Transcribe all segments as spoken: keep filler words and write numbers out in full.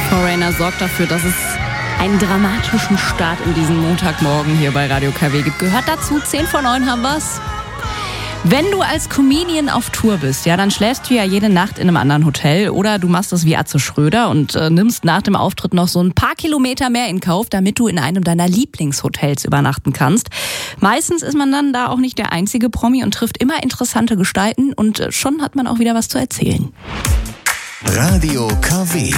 Foreigner sorgt dafür, dass es einen dramatischen Start in diesen Montagmorgen hier bei Radio K W gibt. Gehört dazu, zehn vor neun haben wir's. Wenn du als Comedian auf Tour bist, ja, dann schläfst du ja jede Nacht in einem anderen Hotel oder du machst es wie Atze Schröder und äh, nimmst nach dem Auftritt noch so ein paar Kilometer mehr in Kauf, damit du in einem deiner Lieblingshotels übernachten kannst. Meistens ist man dann da auch nicht der einzige Promi und trifft immer interessante Gestalten und äh, schon hat man auch wieder was zu erzählen. Radio K W.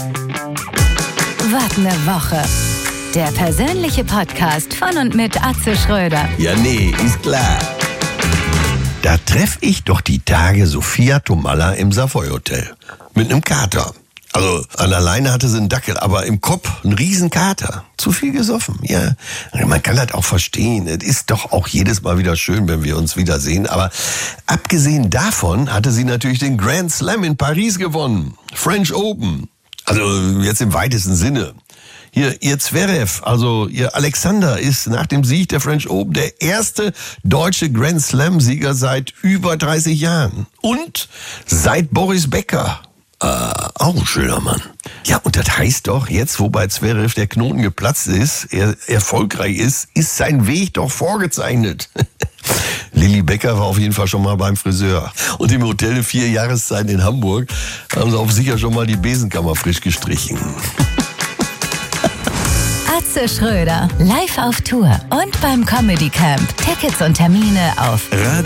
Wart eine Woche. Der persönliche Podcast von und mit Atze Schröder. Ja, nee, ist klar. Da treff ich doch die Tage Sophia Tomalla im Savoy Hotel. Mit einem Kater. Also an der Leine hatte sie einen Dackel, aber im Kopf ein Riesenkater. Zu viel gesoffen, ja. Man kann das auch verstehen. Es ist doch auch jedes Mal wieder schön, wenn wir uns wiedersehen. Aber abgesehen davon hatte sie natürlich den Grand Slam in Paris gewonnen. French Open. Also jetzt im weitesten Sinne. Hier, ihr Zverev, also ihr Alexander, ist nach dem Sieg der French Open der erste deutsche Grand Slam-Sieger seit über dreißig Jahren. Und seit Boris Becker. Äh, auch ein schöner Mann. Ja, und das heißt doch, jetzt, wo bei Zverev der Knoten geplatzt ist, er erfolgreich ist, ist sein Weg doch vorgezeichnet. Lilly Becker war auf jeden Fall schon mal beim Friseur. Und im Hotel vier Jahreszeiten in Hamburg haben sie auf sicher schon mal die Besenkammer frisch gestrichen. Atze Schröder, live auf Tour und beim Comedy Camp. Tickets und Termine auf Radio